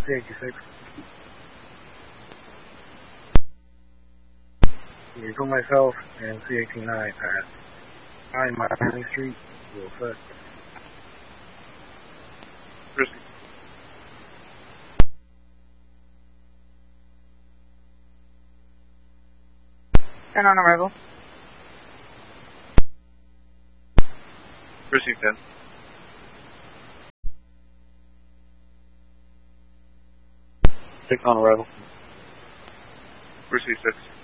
386. You call myself and C189 at 9 Miami Street, Wilford. Risky. And on arrival. Received 10. Six on arrival. Received 6.